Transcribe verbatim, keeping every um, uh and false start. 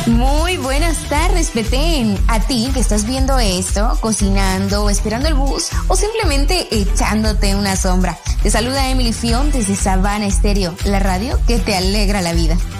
Muy buenas tardes, Petén. A ti que estás viendo esto, cocinando, esperando el bus o simplemente echándote una sombra. Te saluda Emily Fion desde Sabana Estéreo, la radio que te alegra la vida.